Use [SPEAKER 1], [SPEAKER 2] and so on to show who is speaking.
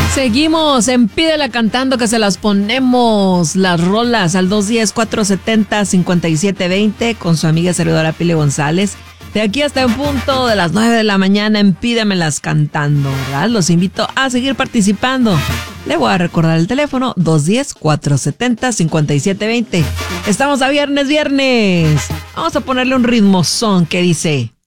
[SPEAKER 1] Seguimos en Pídela Cantando, que se las ponemos las rolas al 210-470-5720 con su amiga servidora Pili González. De aquí hasta el punto de las 9 de la mañana en Pídamelas Cantando, ¿verdad? Los invito a seguir participando. Le voy a recordar el teléfono 210-470-5720. Estamos a viernes. Vamos a ponerle un ritmozón que dice...